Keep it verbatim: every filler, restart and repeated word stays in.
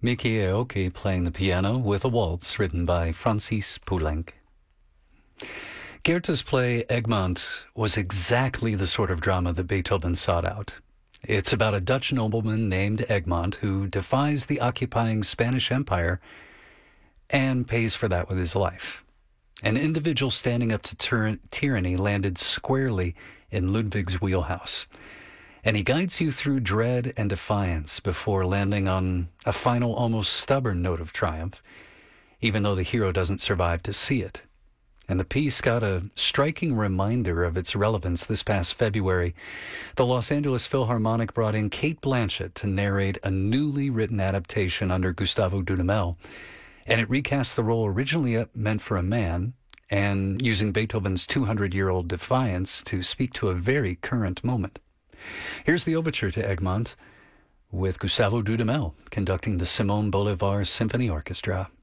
Miki Aoki playing the piano with a waltz written by Francis Poulenc. Goethe's play Egmont was exactly the sort of drama that Beethoven sought out. It's about a Dutch nobleman named Egmont who defies the occupying Spanish Empire and pays for that with his life. An individual standing up to tyr- tyranny landed squarely in Ludwig's wheelhouse. And he guides you through dread and defiance before landing on a final, almost stubborn note of triumph, even though the hero doesn't survive to see it. And the piece got a striking reminder of its relevance this past February. The Los Angeles Philharmonic brought in Cate Blanchett to narrate a newly written adaptation under Gustavo Dudamel, and it recast the role originally meant for a man, and using Beethoven's two hundred year old defiance to speak to a very current moment. Here's the overture to Egmont with Gustavo Dudamel conducting the Simon Bolivar Symphony Orchestra.